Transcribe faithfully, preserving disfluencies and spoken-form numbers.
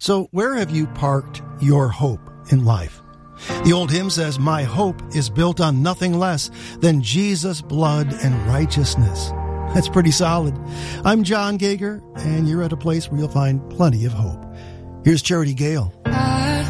So where have you parked your hope in life? The old hymn says, "My hope is built on nothing less than Jesus' blood and righteousness." That's pretty solid. I'm John Gager, and you're at a place where you'll find plenty of hope. Here's Charity Gale.